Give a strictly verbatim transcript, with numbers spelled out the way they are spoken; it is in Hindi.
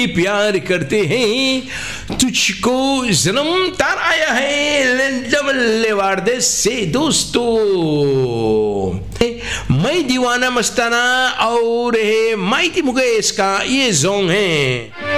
प्यार करते हैं, तुझको जन्म तार आया है लवारदे से दोस्तों। मैं दीवाना मस्ताना और है माइटी मुकेश का ये सॉन्ग है।